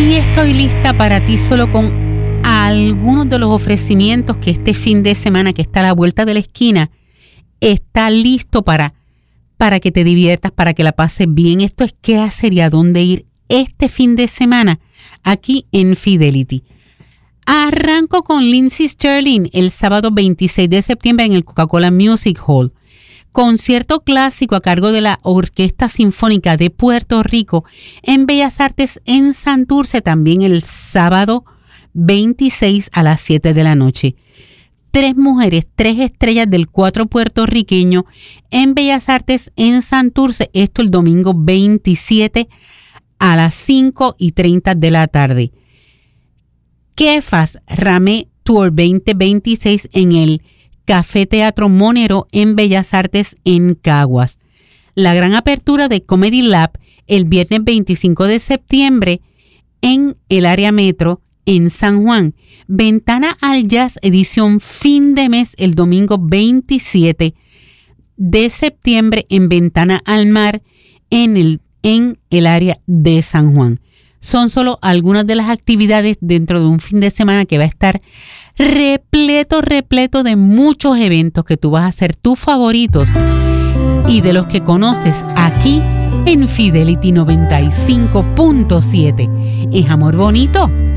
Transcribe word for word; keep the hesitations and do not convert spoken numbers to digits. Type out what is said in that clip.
Y estoy lista para ti solo con algunos de los ofrecimientos que este fin de semana que está a la vuelta de la esquina está listo para, para que te diviertas, para que la pases bien. Esto es qué hacer y a dónde ir este fin de semana aquí en Fidelity. Arranco con Lindsey Stirling el sábado veintiséis de septiembre en el Coca-Cola Music Hall. Concierto clásico a cargo de la Orquesta Sinfónica de Puerto Rico en Bellas Artes en Santurce, también el sábado veintiséis a las siete de la noche. Tres mujeres, tres estrellas del cuatro puertorriqueño en Bellas Artes en Santurce, esto el domingo veintisiete a las cinco y treinta de la tarde. Kefas Ramé Tour veinte veintiséis en el Café Teatro Monero en Bellas Artes en Caguas. La gran apertura de Comedy Lab el viernes veinticinco de septiembre en el área metro en San Juan. Ventana al Jazz edición fin de mes el domingo veintisiete de septiembre en Ventana al Mar en el, en el área de San Juan. Son solo algunas de las actividades dentro de un fin de semana que va a estar repleto, repleto de muchos eventos que tú vas a hacer tus favoritos y de los que conoces aquí en Fidelity noventa y cinco punto siete. ¿Es amor bonito?